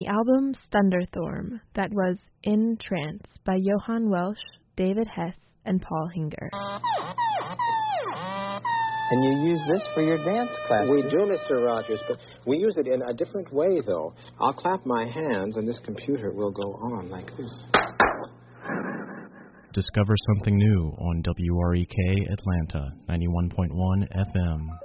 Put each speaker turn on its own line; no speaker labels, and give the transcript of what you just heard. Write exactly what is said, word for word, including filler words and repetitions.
The album Thunderthorn, that was In Trance by Johann Welsh, David Hess, and Paul Hinger.
And you use this for your dance class?
We do, Mister Rogers, but we use it in a different way, though. I'll clap my hands, and this computer will go on like this.
Discover something new on W R E K Atlanta, ninety-one point one F M.